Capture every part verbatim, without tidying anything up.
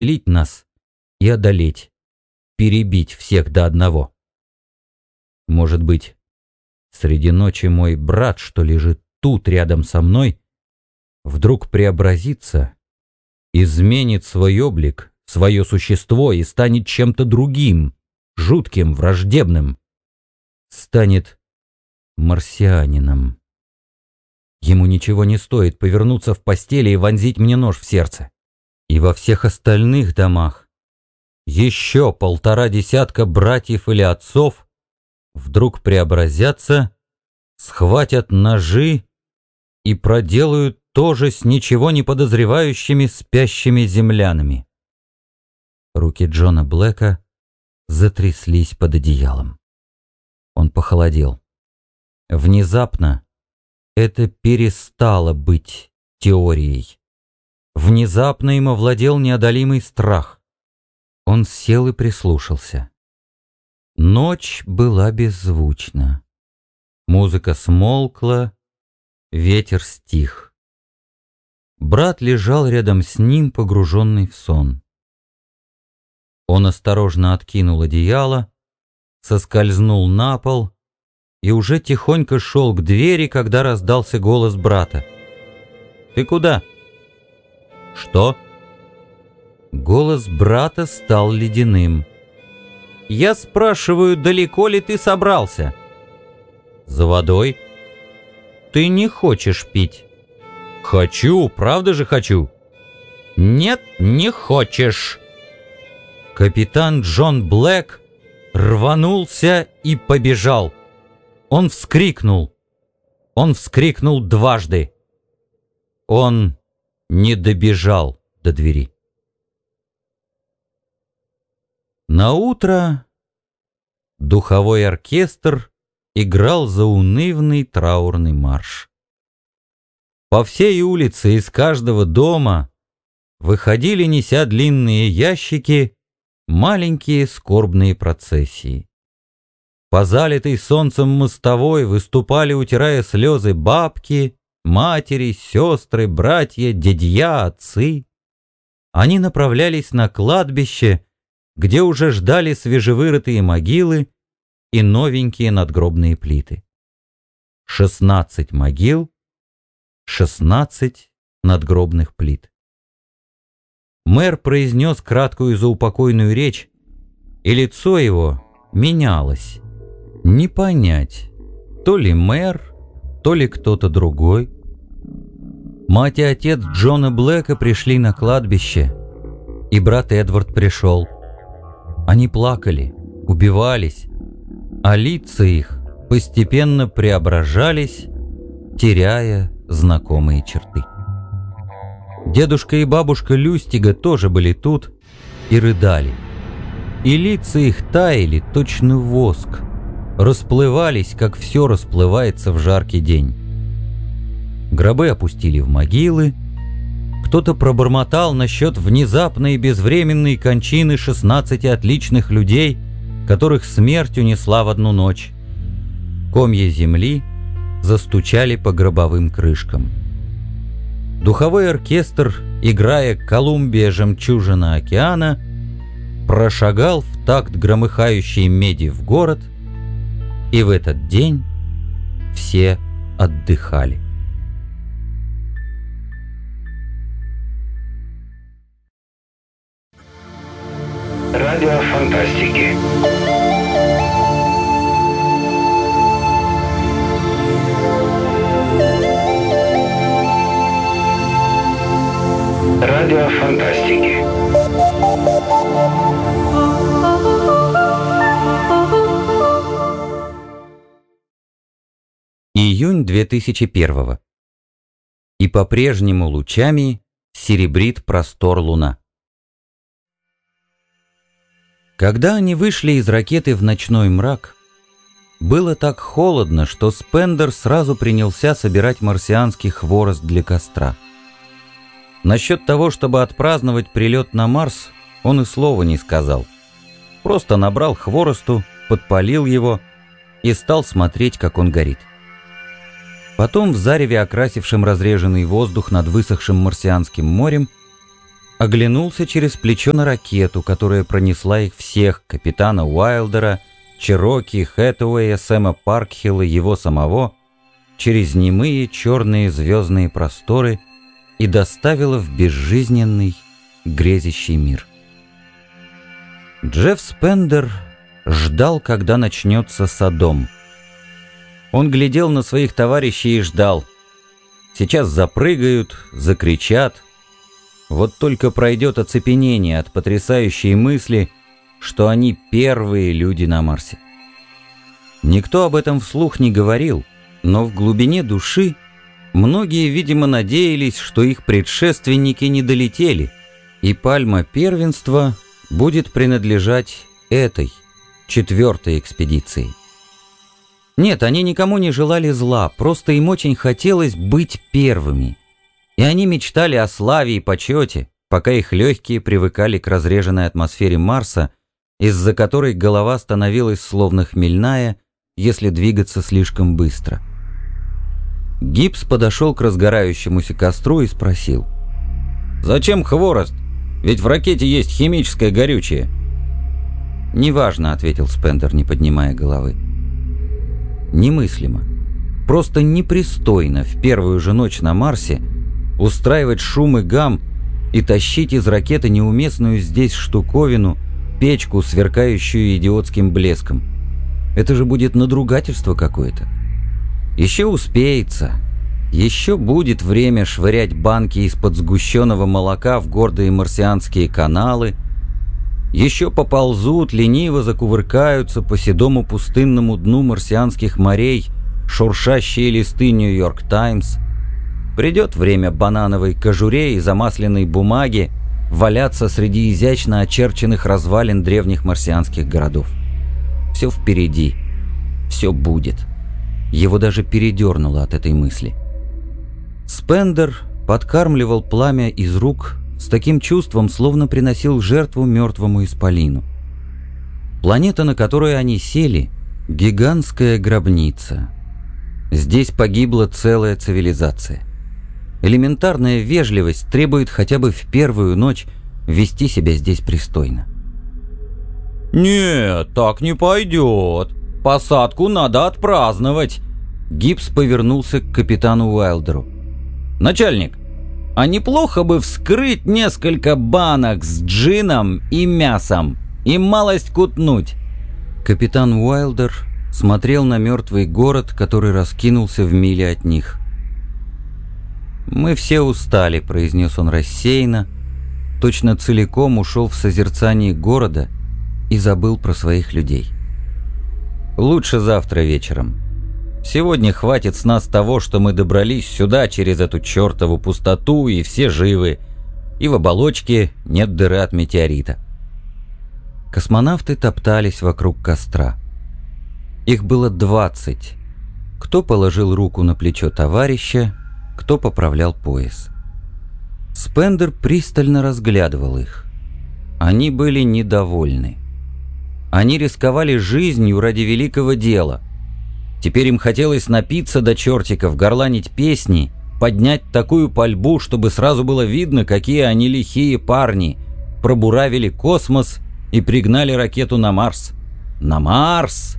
разделить нас и одолеть, перебить всех до одного. Может быть, среди ночи мой брат, что лежит тут рядом со мной, вдруг преобразится, изменит свой облик, свое существо и станет чем-то другим, жутким, враждебным, станет марсианином. Ему ничего не стоит повернуться в постели и вонзить мне нож в сердце. И во всех остальных домах еще полтора десятка братьев или отцов вдруг преобразятся, схватят ножи и проделают то же с ничего не подозревающими спящими землянами. Руки Джона Блэка затряслись под одеялом. Он похолодел. Внезапно это перестало быть теорией. Внезапно им овладел неодолимый страх. Он сел и прислушался. Ночь была беззвучна. Музыка смолкла, ветер стих. Брат лежал рядом с ним, погруженный в сон. Он осторожно откинул одеяло, соскользнул на пол и уже тихонько шел к двери, когда раздался голос брата. «Ты куда?» «Что?» Голос брата стал ледяным. «Я спрашиваю, далеко ли ты собрался?» «За водой». «Ты не хочешь пить?» «Хочу, правда же хочу?» «Нет, не хочешь». Капитан Джон Блэк рванулся и побежал. Он вскрикнул. Он вскрикнул дважды. Он не добежал до двери. Наутро духовой оркестр играл заунывный траурный марш. По всей улице из каждого дома выходили, неся длинные ящики, маленькие скорбные процессии. По залитой солнцем мостовой выступали, утирая слезы, бабки, матери, сестры, братья, дядья, отцы. Они направлялись на кладбище, где уже ждали свежевырытые могилы и новенькие надгробные плиты. Шестнадцать могил, шестнадцать надгробных плит. Мэр произнес краткую заупокойную речь, и лицо его менялось. Не понять, то ли мэр, то ли кто-то другой. Мать и отец Джона Блэка пришли на кладбище, и брат Эдвард пришел. Они плакали, убивались, а лица их постепенно преображались, теряя знакомые черты. Дедушка и бабушка Люстига тоже были тут и рыдали. И лица их таяли, точно воск, расплывались, как все расплывается в жаркий день. Гробы опустили в могилы. Кто-то пробормотал насчет внезапной и безвременной кончины шестнадцати отличных людей, которых смерть унесла в одну ночь. Комья земли застучали по гробовым крышкам. Духовой оркестр, играя «Колумбия, жемчужина океана», прошагал в такт громыхающей меди в город, и в этот день все отдыхали. Радио фантастики. Радио фантастики. Июнь две тысячи первого. И по-прежнему лучами серебрит простор луна. Когда они вышли из ракеты в ночной мрак, было так холодно, что Спендер сразу принялся собирать марсианский хворост для костра. Насчет того, чтобы отпраздновать прилет на Марс, он и слова не сказал. Просто набрал хворосту, подпалил его и стал смотреть, как он горит. Потом в зареве, окрасившем разреженный воздух над высохшим марсианским морем, оглянулся через плечо на ракету, которая пронесла их всех, капитана Уайлдера, Чероки, Хэтэуэя, Сэма Паркхилла, его самого, через немые черные звездные просторы и доставила в безжизненный, грезящий мир. Джефф Спендер ждал, когда начнется Содом. Он глядел на своих товарищей и ждал. Сейчас запрыгают, закричат. Вот только пройдет оцепенение от потрясающей мысли, что они первые люди на Марсе. Никто об этом вслух не говорил, но в глубине души многие, видимо, надеялись, что их предшественники не долетели, и пальма первенства будет принадлежать этой, четвертой экспедиции. Нет, они никому не желали зла, просто им очень хотелось быть первыми. И они мечтали о славе и почете, пока их легкие привыкали к разреженной атмосфере Марса, из-за которой голова становилась словно хмельная, если двигаться слишком быстро. Гибс подошел к разгорающемуся костру и спросил: «Зачем хворост? Ведь в ракете есть химическое горючее». «Неважно», — ответил Спендер, не поднимая головы. Немыслимо, просто непристойно в первую же ночь на Марсе устраивать шум и гам и тащить из ракеты неуместную здесь штуковину, печку, сверкающую идиотским блеском. Это же будет надругательство какое-то. Еще успеется. Еще будет время швырять банки из-под сгущенного молока в гордые марсианские каналы. Еще поползут, лениво закувыркаются по седому пустынному дну марсианских морей шуршащие листы «Нью-Йорк Таймс». Придет время банановой кожуре и замасленной бумаги валяться среди изящно очерченных развалин древних марсианских городов. Все впереди. Все будет. Его даже передернуло от этой мысли. Спендер подкармливал пламя из рук с таким чувством, словно приносил жертву мертвому исполину. Планета, на которую они сели, — гигантская гробница. Здесь погибла целая цивилизация. Элементарная вежливость требует хотя бы в первую ночь вести себя здесь пристойно. «Нет, так не пойдет. Посадку надо отпраздновать». Гибс повернулся к капитану Уайлдеру. «Начальник, а неплохо бы вскрыть несколько банок с джином и мясом и малость кутнуть». Капитан Уайлдер смотрел на мертвый город, который раскинулся в миле от них. «Мы все устали», — произнес он рассеянно, точно целиком ушел в созерцание города и забыл про своих людей. «Лучше завтра вечером. Сегодня хватит с нас того, что мы добрались сюда через эту чертову пустоту, и все живы, и в оболочке нет дыры от метеорита». Космонавты топтались вокруг костра. Их было двадцать. Кто положил руку на плечо товарища, кто поправлял пояс. Спендер пристально разглядывал их. Они были недовольны. Они рисковали жизнью ради великого дела. Теперь им хотелось напиться до чертиков, горланить песни, поднять такую пальбу, чтобы сразу было видно, какие они лихие парни, пробуравили космос и пригнали ракету на Марс. На Марс!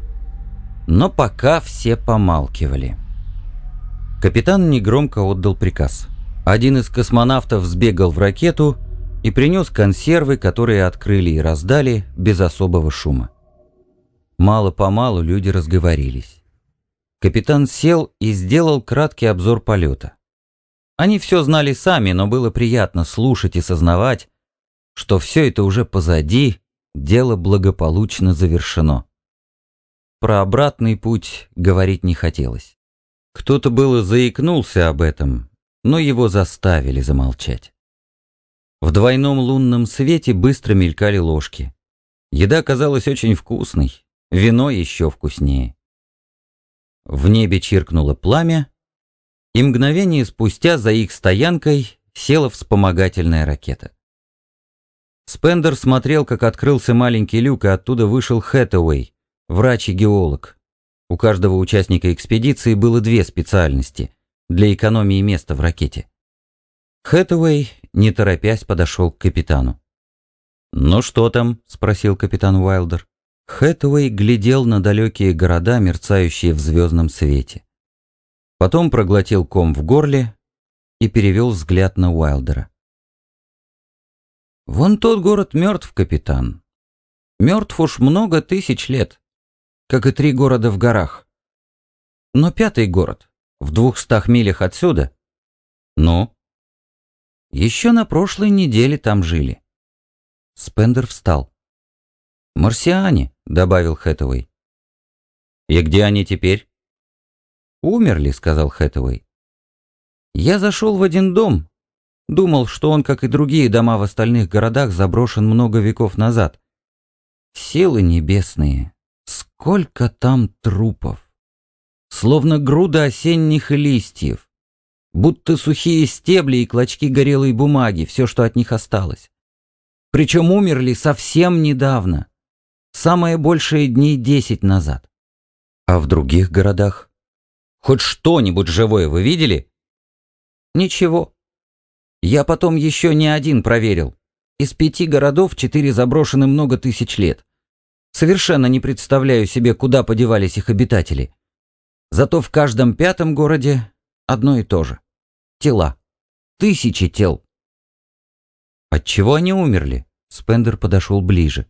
Но пока все помалкивали. Капитан негромко отдал приказ. Один из космонавтов сбегал в ракету и принес консервы, которые открыли и раздали без особого шума. Мало-помалу люди разговорились. Капитан сел и сделал краткий обзор полета. Они все знали сами, но было приятно слушать и сознавать, что все это уже позади, дело благополучно завершено. Про обратный путь говорить не хотелось. Кто-то было заикнулся об этом, но его заставили замолчать. В двойном лунном свете быстро мелькали ложки. Еда казалась очень вкусной, вино еще вкуснее. В небе чиркнуло пламя, и мгновение спустя за их стоянкой села вспомогательная ракета. Спендер смотрел, как открылся маленький люк, и оттуда вышел Хэтэуэй, врач и геолог. У каждого участника экспедиции было две специальности для экономии места в ракете. Хэтэуэй, не торопясь, подошел к капитану. «Ну что там?» — спросил капитан Уайлдер. Хэтэуэй глядел на далекие города, мерцающие в звездном свете. Потом проглотил ком в горле и перевел взгляд на Уайлдера. «Вон тот город мертв, капитан. Мертв уж много тысяч лет, как и три города в горах. Но пятый город, в двухстах милях отсюда, ну, еще на прошлой неделе там жили». Спендер встал. «Марсиане», — добавил Хэтэуэй. «И где они теперь?» «Умерли», — сказал Хэтэуэй. «Я зашел в один дом. Думал, что он, как и другие дома в остальных городах, заброшен много веков назад. Силы небесные, сколько там трупов! Словно груда осенних листьев, будто сухие стебли и клочки горелой бумаги, все, что от них осталось. Причем умерли совсем недавно, самое большее дней десять назад. А в других городах? Хоть что-нибудь живое вы видели?» «Ничего. Я потом еще не один проверил. Из пяти городов четыре заброшены много тысяч лет. Совершенно не представляю себе, куда подевались их обитатели. Зато в каждом пятом городе одно и то же. Тела. Тысячи тел». «Отчего они умерли?» Спендер подошел ближе.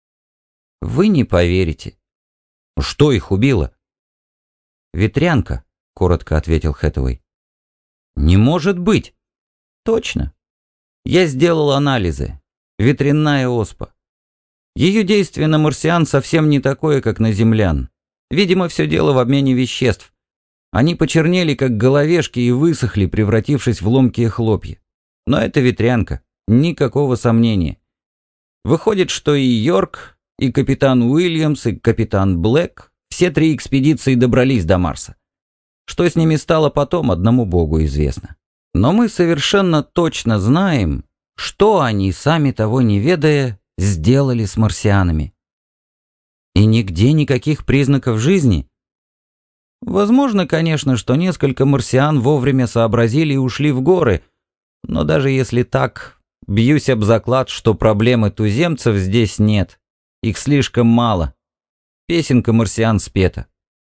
«Вы не поверите». «Что их убило?» «Ветрянка», — коротко ответил Хэтэуэй. «Не может быть!» «Точно. Я сделал анализы. Ветряная оспа. Ее действие на марсиан совсем не такое, как на землян. Видимо, все дело в обмене веществ. Они почернели, как головешки, и высохли, превратившись в ломкие хлопья. Но это ветрянка. Никакого сомнения. Выходит, что и Йорк, и капитан Уильямс, и капитан Блэк, все три экспедиции добрались до Марса. Что с ними стало потом, одному Богу известно. Но мы совершенно точно знаем, что они, сами того не ведая, сделали с марсианами. И нигде никаких признаков жизни. Возможно, конечно, что несколько марсиан вовремя сообразили и ушли в горы, но даже если так, бьюсь об заклад, что проблемы туземцев здесь нет. Их слишком мало. Песенка марсиан спета».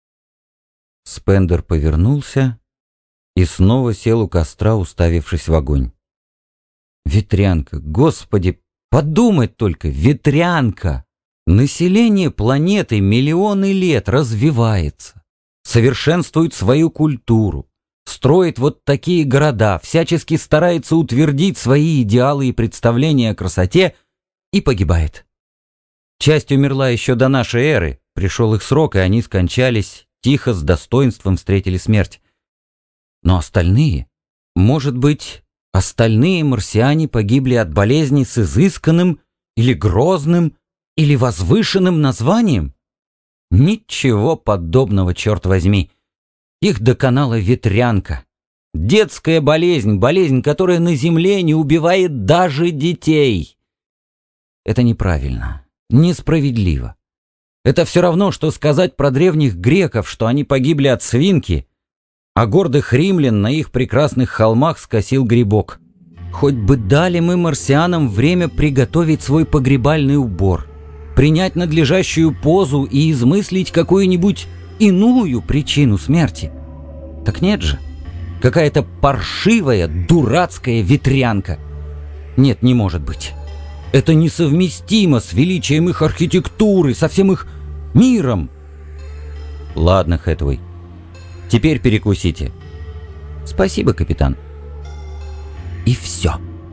Спендер повернулся и снова сел у костра, уставившись в огонь. «Ветрянка, господи, подумать только, ветрянка! Население планеты миллионы лет развивается, совершенствует свою культуру, строит вот такие города, всячески старается утвердить свои идеалы и представления о красоте и погибает. Часть умерла еще до нашей эры, пришел их срок, и они скончались, тихо, с достоинством встретили смерть. Но остальные, может быть, остальные марсиане погибли от болезни с изысканным или грозным или возвышенным названием? Ничего подобного, черт возьми. Их доконала ветрянка. Детская болезнь, болезнь, которая на Земле не убивает даже детей. Это неправильно, несправедливо. Это все равно, что сказать про древних греков, что они погибли от свинки, а гордых римлян на их прекрасных холмах скосил грибок. Хоть бы дали мы марсианам время приготовить свой погребальный убор, принять надлежащую позу и измыслить какую-нибудь иную причину смерти. Так нет же, какая-то паршивая, дурацкая ветрянка. Нет, не может быть. Это несовместимо с величием их архитектуры, со всем их миром. Ладно, Хэтэуэй, теперь перекусите. Спасибо, капитан. И все.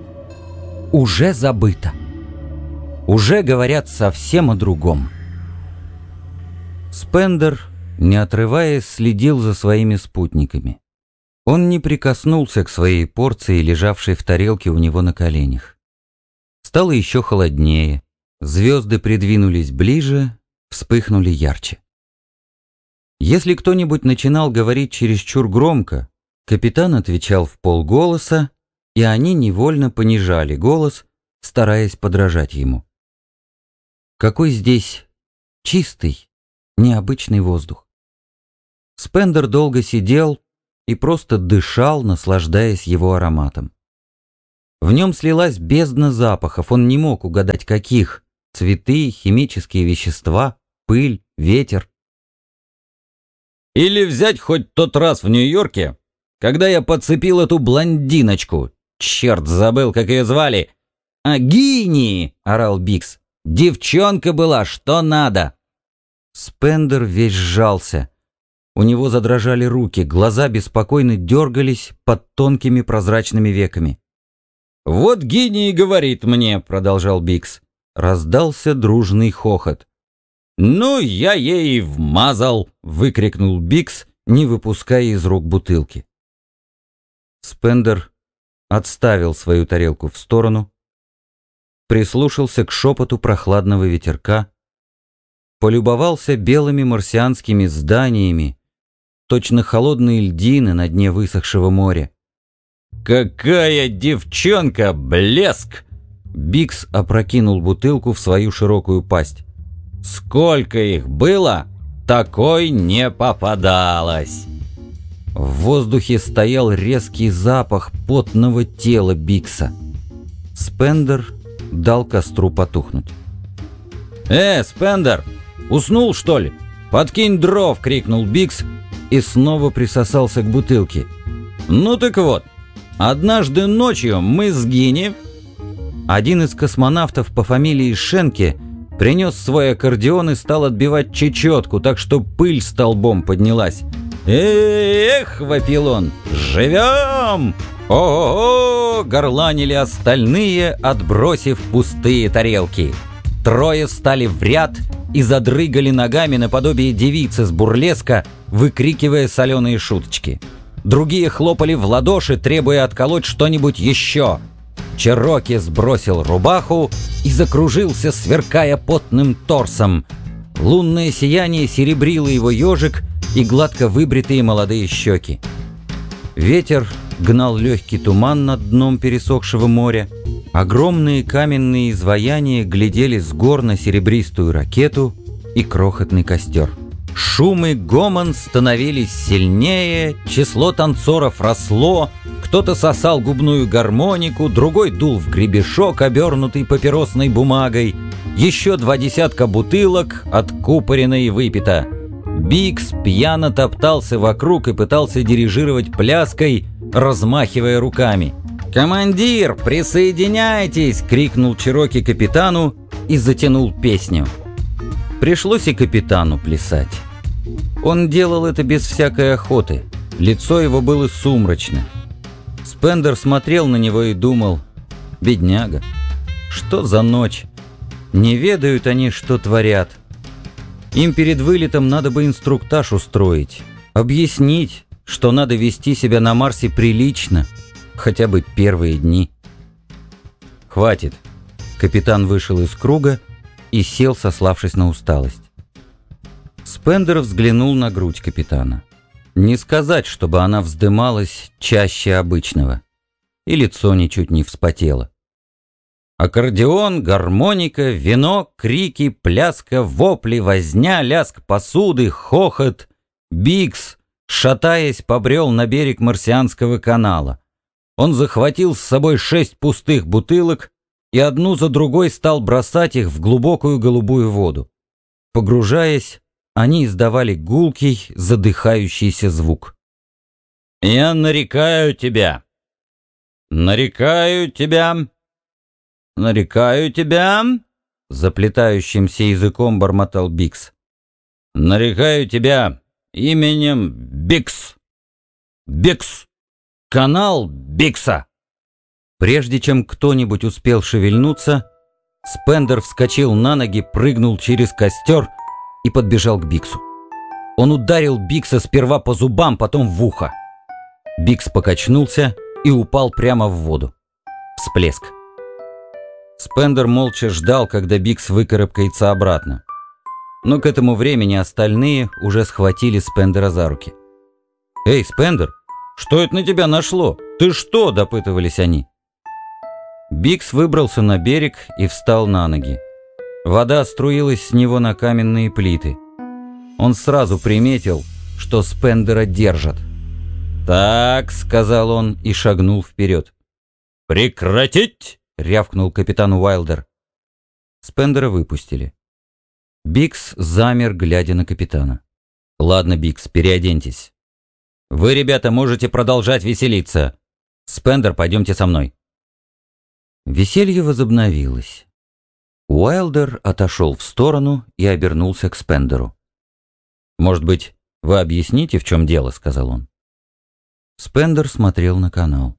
Уже забыто. Уже говорят совсем о другом. Спендер, не отрываясь, следил за своими спутниками. Он не прикоснулся к своей порции, лежавшей в тарелке у него на коленях. Стало еще холоднее, звезды придвинулись ближе, вспыхнули ярче. Если кто-нибудь начинал говорить чересчур громко, капитан отвечал в полголоса, и они невольно понижали голос, стараясь подражать ему. Какой здесь чистый, необычный воздух. Спендер долго сидел и просто дышал, наслаждаясь его ароматом. В нем слилась бездна запахов, он не мог угадать каких. Цветы, химические вещества, пыль, ветер. Или взять хоть тот раз в Нью-Йорке, когда я подцепил эту блондиночку. Черт, забыл, как ее звали. «А Гини!» — орал Бикс. «Девчонка была, что надо!» Спендер весь сжался. У него задрожали руки, глаза беспокойно дергались под тонкими прозрачными веками. «Вот Гини и говорит мне», — продолжал Бикс. Раздался дружный хохот. «Ну, я ей вмазал!» — выкрикнул Бикс, не выпуская из рук бутылки. Спендер отставил свою тарелку в сторону, прислушался к шепоту прохладного ветерка, полюбовался белыми марсианскими зданиями, точно холодные льдины на дне высохшего моря. «Какая девчонка! Блеск!» Бикс опрокинул бутылку в свою широкую пасть. «Сколько их было, такой не попадалось!» В воздухе стоял резкий запах потного тела Бикса. Спендер дал костру потухнуть. «Э, Спендер, уснул, что ли? Подкинь дров!» — крикнул Бикс и снова присосался к бутылке. «Ну так вот, однажды ночью мы с Гини...» Один из космонавтов по фамилии Шенке принес свой аккордеон и стал отбивать чечетку, так что пыль столбом поднялась. «Эх!» — вопил он. «Живем!» «О-о-о!» — горланили остальные, отбросив пустые тарелки. Трое встали в ряд и задрыгали ногами наподобие девицы с бурлеска, выкрикивая соленые шуточки. Другие хлопали в ладоши, требуя отколоть что-нибудь еще. Чероки сбросил рубаху и закружился, сверкая потным торсом. Лунное сияние серебрило его ежик и гладко выбритые молодые щеки. Ветер гнал легкий туман над дном пересохшего моря. Огромные каменные изваяния глядели с гор на серебристую ракету и крохотный костер. Шум и гомон становились сильнее, число танцоров росло, кто-то сосал губную гармонику, другой дул в гребешок, обернутый папиросной бумагой, еще два десятка бутылок откупорено и выпито. Бикс пьяно топтался вокруг и пытался дирижировать пляской, размахивая руками. «Командир, присоединяйтесь!» — крикнул Чероки капитану и затянул песню. Пришлось и капитану плясать. Он делал это без всякой охоты. Лицо его было сумрачно. Спендер смотрел на него и думал: «Бедняга, что за ночь? Не ведают они, что творят. Им перед вылетом надо бы инструктаж устроить, объяснить, что надо вести себя на Марсе прилично, хотя бы первые дни». «Хватит». Капитан вышел из круга и сел, сославшись на усталость. Спендер взглянул на грудь капитана. Не сказать, чтобы она вздымалась чаще обычного. И лицо ничуть не вспотело. Аккордеон, гармоника, вино, крики, пляска, вопли, возня, лязг посуды, хохот. Бикс, шатаясь, побрел на берег Марсианского канала. Он захватил с собой шесть пустых бутылок и одну за другой стал бросать их в глубокую голубую воду. Погружаясь, они издавали гулкий, задыхающийся звук. «Я нарекаю тебя! Нарекаю тебя! Нарекаю тебя!» Заплетающимся языком бормотал Бикс. «Нарекаю тебя именем Бикс! Бикс! Канал Бикса!» Прежде чем кто-нибудь успел шевельнуться, Спендер вскочил на ноги, прыгнул через костер и подбежал к Биксу. Он ударил Бикса сперва по зубам, потом в ухо. Бикс покачнулся и упал прямо в воду. Всплеск. Спендер молча ждал, когда Бикс выкарабкается обратно. Но к этому времени остальные уже схватили Спендера за руки. «Эй, Спендер, что это на тебя нашло? Ты что?» — допытывались они. Бикс выбрался на берег и встал на ноги. Вода струилась с него на каменные плиты. Он сразу приметил, что Спендера держат. «Так», — сказал он и шагнул вперед. «Прекратить!» — рявкнул капитан Уайлдер. Спендера выпустили. Бикс замер, глядя на капитана. «Ладно, Бикс, переоденьтесь. Вы, ребята, можете продолжать веселиться. Спендер, пойдемте со мной». Веселье возобновилось. Уайлдер отошел в сторону и обернулся к Спендеру. «Может быть, вы объясните, в чем дело?» — сказал он. Спендер смотрел на канал.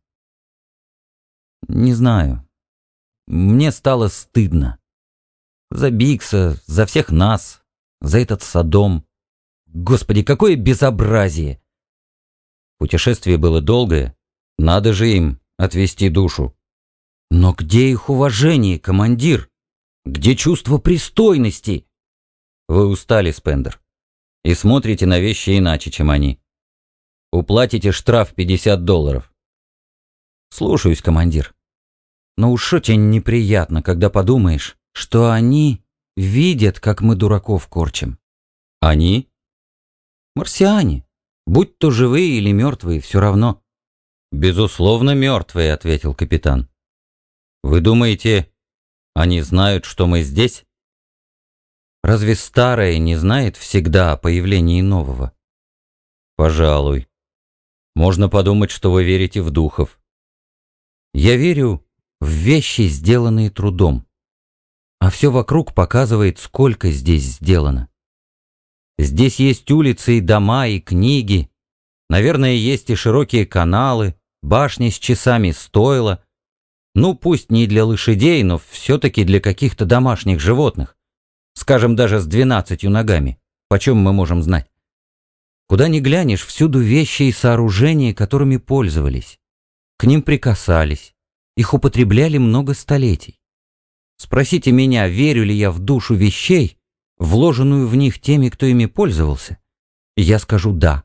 «Не знаю. Мне стало стыдно. За Бикса, за всех нас, за этот Содом. Господи, какое безобразие!» Путешествие было долгое. Надо же им отвести душу. Но где их уважение, командир? Где чувство пристойности? Вы устали, Спендер, и смотрите на вещи иначе, чем они. Уплатите штраф пятьдесят долларов. Слушаюсь, командир. Но уж очень неприятно, когда подумаешь, что они видят, как мы дураков корчим. Они? Марсиане. Будь то живые или мертвые, все равно. Безусловно, мертвые, ответил капитан. Вы думаете, они знают, что мы здесь? Разве старое не знает всегда о появлении нового? Пожалуй. Можно подумать, что вы верите в духов. Я верю в вещи, сделанные трудом. А все вокруг показывает, сколько здесь сделано. Здесь есть улицы и дома, и книги. Наверное, есть и широкие каналы, башни с часами стойла. Ну, пусть не для лошадей, но все-таки для каких-то домашних животных. Скажем, даже с двенадцатью ногами. Почем мы можем знать? Куда ни глянешь, всюду вещи и сооружения, которыми пользовались. К ним прикасались. Их употребляли много столетий. Спросите меня, верю ли я в душу вещей, вложенную в них теми, кто ими пользовался? Я скажу «да».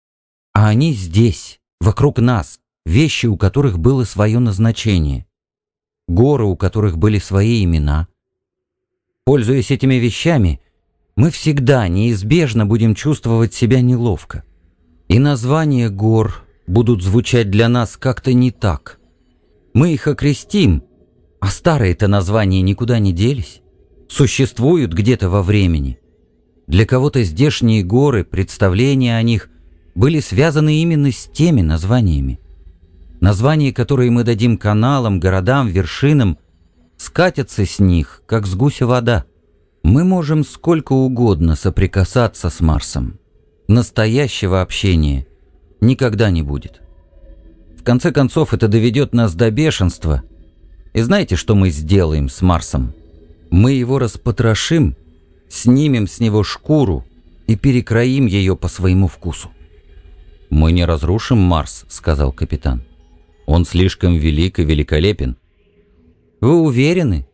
А они здесь, вокруг нас, вещи, у которых было свое назначение. Горы, у которых были свои имена. Пользуясь этими вещами, мы всегда неизбежно будем чувствовать себя неловко. И названия гор будут звучать для нас как-то не так. Мы их окрестим, а старые-то названия никуда не делись. Существуют где-то во времени. Для кого-то здешние горы, представления о них были связаны именно с теми названиями. Названия, которые мы дадим каналам, городам, вершинам, скатятся с них, как с гуся вода. Мы можем сколько угодно соприкасаться с Марсом. Настоящего общения никогда не будет. В конце концов, это доведет нас до бешенства. И знаете, что мы сделаем с Марсом? Мы его распотрошим, снимем с него шкуру и перекроим ее по своему вкусу. «Мы не разрушим Марс», — сказал капитан. «Он слишком велик и великолепен». Вы уверены?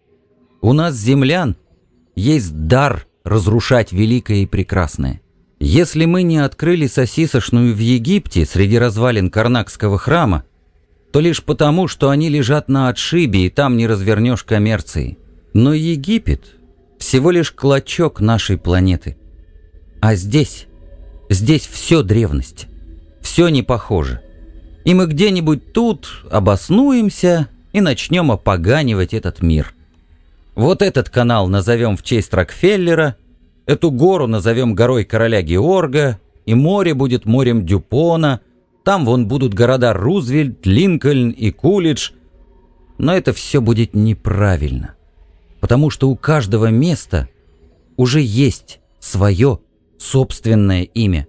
У нас, землян, есть дар разрушать великое и прекрасное. Если мы не открыли сосисочную в Египте среди развалин Карнакского храма, то лишь потому, что они лежат на отшибе, и там не развернешь коммерции. Но Египет всего лишь клочок нашей планеты. А здесь, здесь все древность, все не похоже. И мы где-нибудь тут обоснуемся и начнем опоганивать этот мир. Вот этот канал назовем в честь Рокфеллера, эту гору назовем горой короля Георга, и море будет морем Дюпона, там вон будут города Рузвельт, Линкольн и Кулидж. Но это все будет неправильно, потому что у каждого места уже есть свое собственное имя.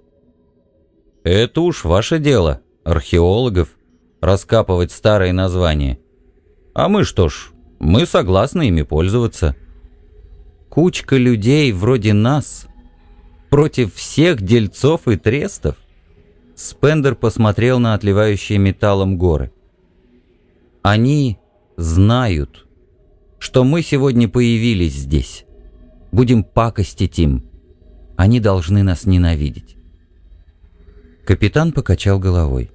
Это уж ваше дело, археологов, раскапывать старые названия. А мы что ж, мы согласны ими пользоваться. Кучка людей вроде нас против всех дельцов и трестов? Спендер посмотрел на отливающие металлом горы. Они знают, что мы сегодня появились здесь. Будем пакостить им. Они должны нас ненавидеть. Капитан покачал головой.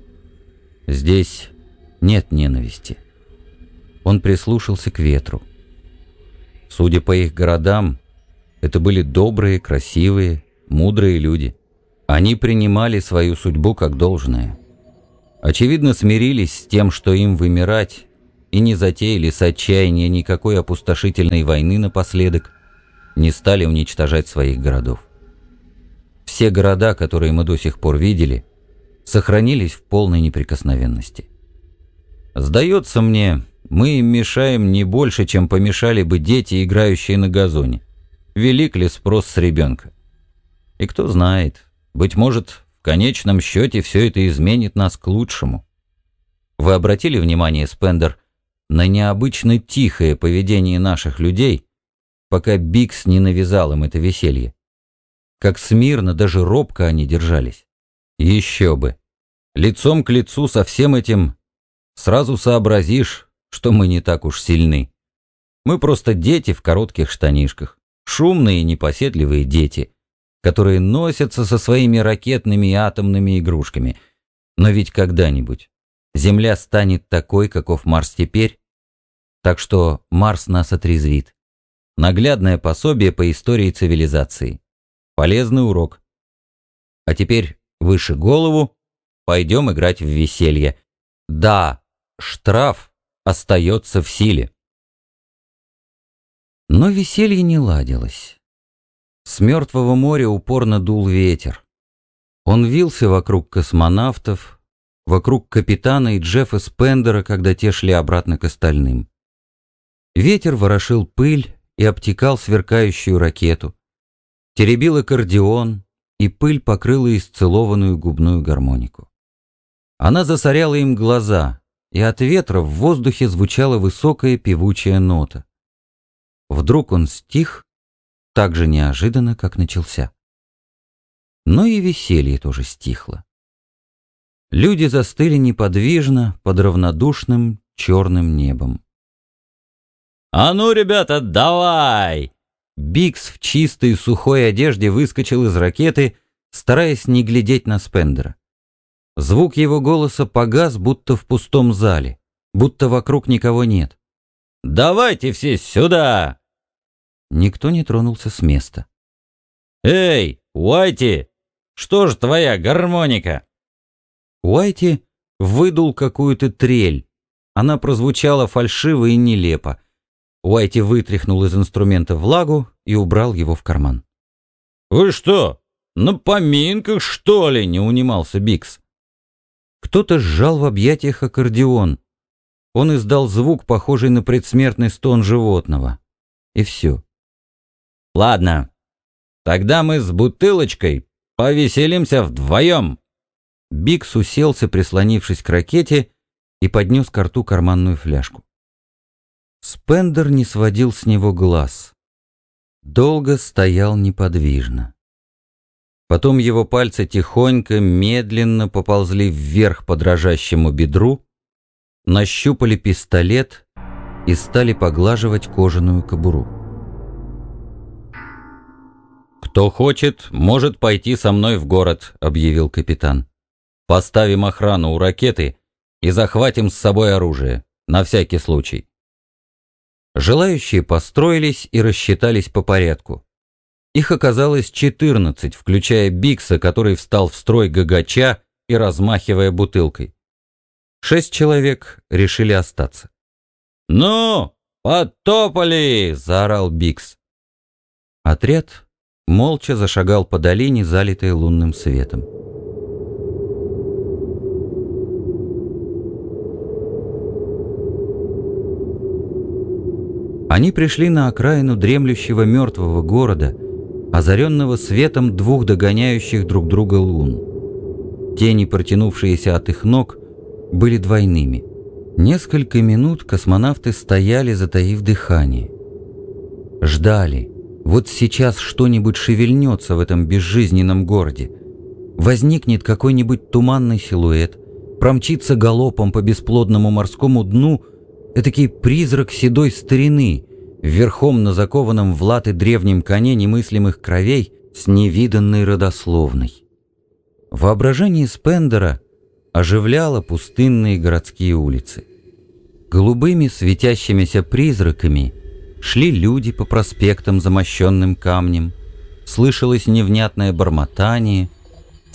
Здесь нет ненависти. Он прислушался к ветру. Судя по их городам, это были добрые, красивые, мудрые люди. Они принимали свою судьбу как должное. очевидно, смирились с тем, что им вымирать, и не затеяли с отчаяния никакой опустошительной войны напоследок, не стали уничтожать своих городов. Все города, которые мы до сих пор видели, сохранились в полной неприкосновенности. Сдается мне, мы им мешаем не больше, чем помешали бы дети, играющие на газоне. Велик ли спрос с ребенка? И кто знает, быть может, в конечном счете все это изменит нас к лучшему. Вы обратили внимание, Спендер, на необычно тихое поведение наших людей, пока Бикс не навязал им это веселье? Как смирно, даже робко они держались. Еще бы. Лицом к лицу со всем этим сразу сообразишь, что мы не так уж сильны. Мы просто дети в коротких штанишках, шумные непоседливые дети, которые носятся со своими ракетными и атомными игрушками. Но ведь когда-нибудь Земля станет такой, каков Марс теперь, так что Марс нас отрезвит. Наглядное пособие по истории цивилизации. Полезный урок. А теперь выше голову, пойдем играть в веселье. Да, штраф остается в силе. Но веселье не ладилось. С мертвого моря упорно дул ветер. Он вился вокруг космонавтов, вокруг капитана и Джеффа Спендера, когда те шли обратно к остальным. Ветер ворошил пыль и обтекал сверкающую ракету, теребил аккордеон, и пыль покрыла исцелованную губную гармонику. Она засоряла им глаза, и от ветра в воздухе звучала высокая певучая нота. Вдруг он стих, так же неожиданно, как начался. Но и веселье тоже стихло. Люди застыли неподвижно под равнодушным черным небом. «А ну, ребята, давай!» Бикс в чистой сухой одежде выскочил из ракеты, стараясь не глядеть на Спендера. Звук его голоса погас, будто в пустом зале, будто вокруг никого нет. «Давайте все сюда!» Никто не тронулся с места. «Эй, Уайти, что ж твоя гармоника?» Уайти выдул какую-то трель. Она прозвучала фальшиво и нелепо. Уайти вытряхнул из инструмента влагу и убрал его в карман. «Вы что, на поминках, что ли?» — не унимался Бикс. Кто-то сжал в объятиях аккордеон. Он издал звук, похожий на предсмертный стон животного. И все. «Ладно, тогда мы с бутылочкой повеселимся вдвоем». Бикс уселся, прислонившись к ракете, и поднес ко рту карманную фляжку. Спендер не сводил с него глаз. Долго стоял неподвижно. Потом его пальцы тихонько, медленно поползли вверх по дрожащему бедру, нащупали пистолет и стали поглаживать кожаную кобуру. «Кто хочет, может пойти со мной в город», — объявил капитан. «Поставим охрану у ракеты и захватим с собой оружие, на всякий случай». Желающие построились и рассчитались по порядку. Их оказалось четырнадцать, включая Бикса, который встал в строй гагача и размахивая бутылкой. Шесть человек решили остаться. «Ну, потопали!» — заорал Бикс. Отряд молча зашагал по долине, залитой лунным светом. Они пришли на окраину дремлющего мертвого города, озаренного светом двух догоняющих друг друга лун. Тени, протянувшиеся от их ног, были двойными. Несколько минут космонавты стояли, затаив дыхание. Ждали. Вот сейчас что-нибудь шевельнется в этом безжизненном городе. Возникнет какой-нибудь туманный силуэт, промчится галопом по бесплодному морскому дну этакий призрак седой старины, верхом на закованном в латы древнем коне немыслимых кровей с невиданной родословной. Воображение Спендера оживляло пустынные городские улицы. Голубыми светящимися призраками шли люди по проспектам, замощенным камнем, слышалось невнятное бормотание,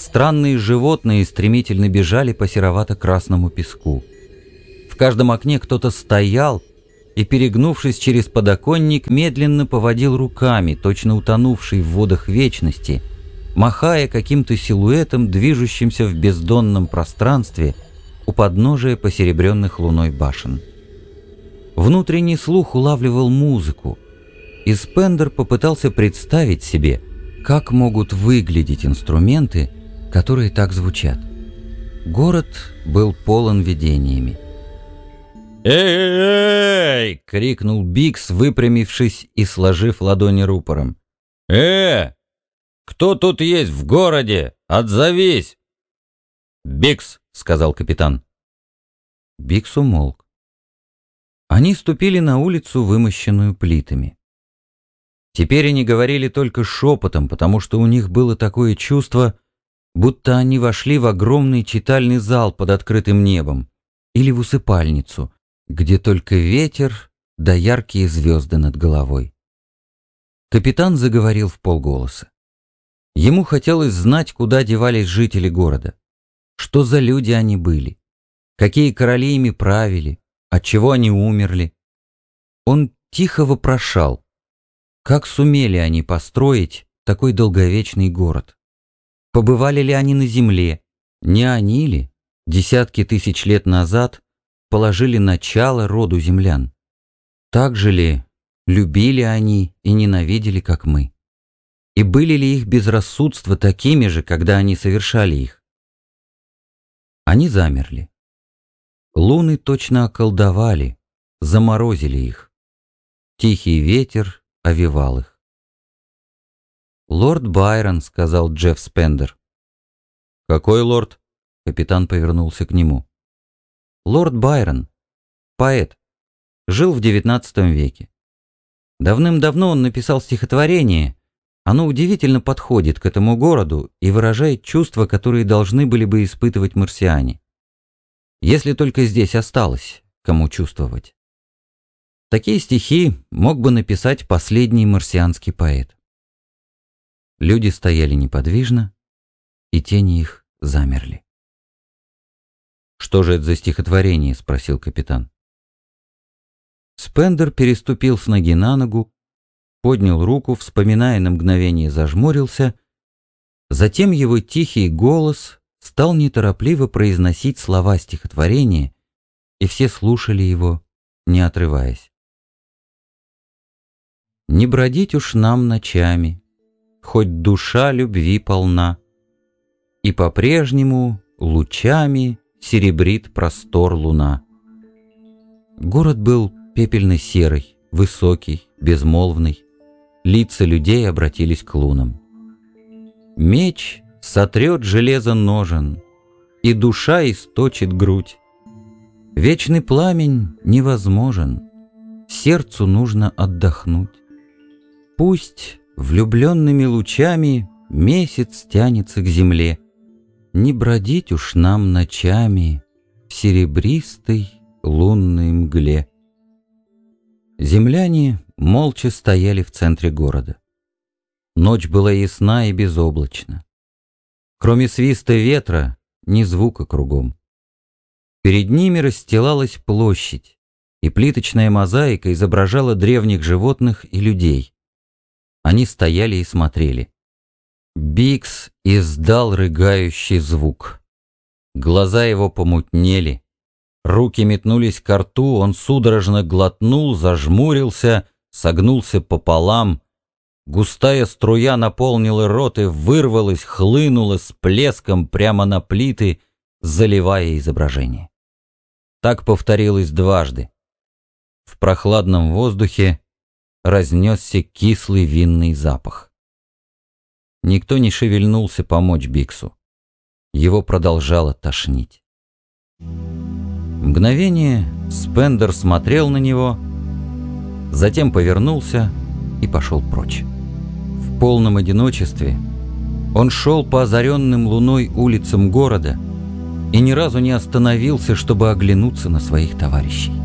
Странные животные стремительно бежали по серовато-красному песку. В каждом окне кто-то стоял и, перегнувшись через подоконник, медленно поводил руками, точно утонувший в водах вечности, махая каким-то силуэтом, движущимся в бездонном пространстве у подножия посеребренных луной башен. Внутренний слух улавливал музыку, и Спендер попытался представить себе, как могут выглядеть инструменты, которые так звучат. Город был полон видениями. «Эй-эй-эй!» — крикнул Бикс, выпрямившись и сложив ладони рупором. «Э! Кто тут есть в городе? Отзовись!» «Бикс!» — сказал капитан. Бикс умолк. Они ступили на улицу, вымощенную плитами. Теперь они говорили только шепотом, потому что у них было такое чувство, будто они вошли в огромный читальный зал под открытым небом или в усыпальницу, где только ветер да яркие звезды над головой. Капитан заговорил вполголоса. Ему хотелось знать, куда девались жители города, что за люди они были, какие короли ими правили, отчего они умерли. Он тихо вопрошал, как сумели они построить такой долговечный город? Побывали ли они на земле? Не они ли, десятки тысяч лет назад, положили начало роду землян? Так же ли любили они и ненавидели, как мы? И были ли их безрассудства такими же, когда они совершали их? Они замерли. Луны точно околдовали, заморозили их. Тихий ветер овевал их. «Лорд Байрон», — сказал Джефф Спендер. «Какой лорд?» — капитан повернулся к нему. «Лорд Байрон, поэт, жил в девятнадцатом веке. Давным-давно он написал стихотворение. Оно удивительно подходит к этому городу и выражает чувства, которые должны были бы испытывать марсиане. Если только здесь осталось, кому чувствовать. Такие стихи мог бы написать последний марсианский поэт». Люди стояли неподвижно, и тени их замерли. «Что же это за стихотворение?» — спросил капитан. Спендер переступил с ноги на ногу, поднял руку, вспоминая на мгновение, зажмурился. Затем его тихий голос стал неторопливо произносить слова стихотворения, и все слушали его, не отрываясь. «Не бродить уж нам ночами, хоть душа любви полна, и по-прежнему лучами серебрит простор луна». Город был пепельно-серый, высокий, безмолвный. Лица людей обратились к лунам. Меч сотрет железо ножен, и душа источит грудь. Вечный пламень невозможен, сердцу нужно отдохнуть. Пусть влюбленными лучами месяц тянется к земле, не бродить уж нам ночами в серебристой лунной мгле. Земляне молча стояли в центре города. Ночь была ясна и безоблачна. Кроме свиста ветра, ни звука кругом. Перед ними расстилалась площадь, и плиточная мозаика изображала древних животных и людей. Они стояли и смотрели. Бикс издал рыгающий звук. Глаза его помутнели. Руки метнулись ко рту, он судорожно глотнул, зажмурился, согнулся пополам. Густая струя наполнила рот и вырвалась, хлынула с плеском прямо на плиты, заливая изображение. Так повторилось дважды. В прохладном воздухе разнесся кислый винный запах. Никто не шевельнулся помочь Биксу. Его продолжало тошнить. Мгновение Спендер смотрел на него, затем повернулся и пошел прочь. В полном одиночестве он шел по озаренным луной улицам города и ни разу не остановился, чтобы оглянуться на своих товарищей.